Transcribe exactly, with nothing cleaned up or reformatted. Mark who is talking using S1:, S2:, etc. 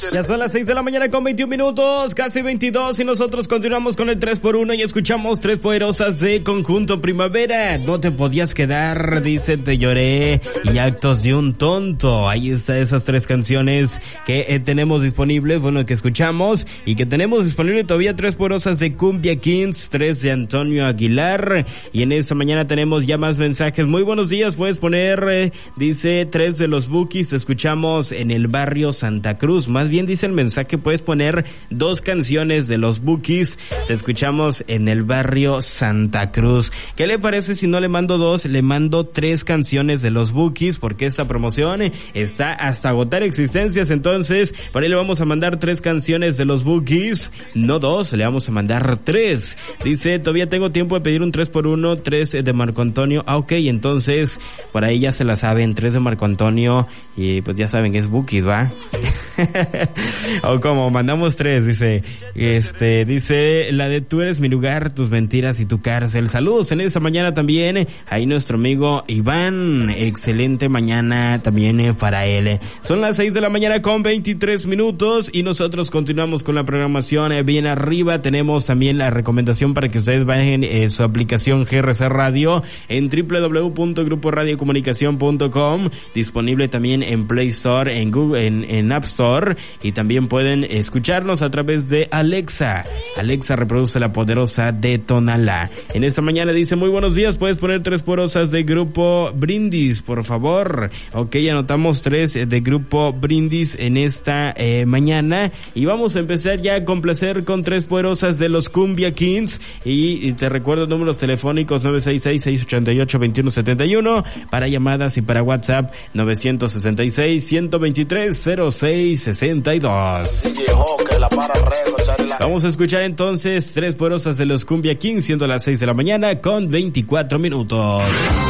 S1: Ya son las seis de la mañana con veintiún minutos, casi veintidós, y nosotros continuamos con el tres por uno y escuchamos Tres Poderosas de Conjunto Primavera. No te podías quedar, dice Te Lloré y Actos de un Tonto. Ahí están esas tres canciones que eh, tenemos disponibles, bueno, que escuchamos y que tenemos disponible todavía. Tres Poderosas de Cumbia Kings, tres de Antonio Aguilar, y en esta mañana tenemos ya más mensajes. Muy buenos días, puedes poner, eh, dice, tres de los Bukis, escuchamos en el barrio Santa Cruz. Más bien dice el mensaje, puedes poner dos canciones de los Bukis, te escuchamos en el barrio Santa Cruz. ¿Qué le parece si no le mando dos, le mando tres canciones de los Bukis? Porque esta promoción está hasta agotar existencias, entonces por ahí le vamos a mandar tres canciones de los Bukis, no dos, le vamos a mandar tres. Dice, todavía tengo tiempo de pedir un tres por uno, tres de Marco Antonio. Ah, ok, entonces por ahí ya se la saben, tres de Marco Antonio, y pues ya saben que es Bukis, ¿va? O como mandamos tres, dice, este, dice, la de Tú eres mi lugar, tus mentiras y tu cárcel. Saludos en esta mañana también, ahí nuestro amigo Iván, excelente mañana también para él. Son las seis de la mañana con veintitrés minutos y nosotros continuamos con la programación bien arriba. Tenemos también la recomendación para que ustedes vayan eh, su aplicación G R C Radio en doble u doble u doble u punto grupo radio comunicación punto com, disponible también en Play Store, en Google, en, en App Store, y también pueden escucharnos a través de Alexa. Alexa reproduce la poderosa de Tonalá. En esta mañana dice, muy buenos días, puedes poner tres poderosas de Grupo Brindis, por favor. Ok, anotamos tres de Grupo Brindis en esta eh, mañana, y vamos a empezar ya a complacer con tres poderosas de los Cumbia Kings, y, y te recuerdo números telefónicos nueve seis seis, seis ocho ocho, dos uno siete uno para llamadas y para WhatsApp nueve seis seis, uno dos tres, cero seis seis dos. Vamos a escuchar entonces tres poderosas de los Cumbia Kings, siendo las seis de la mañana con veinticuatro minutos.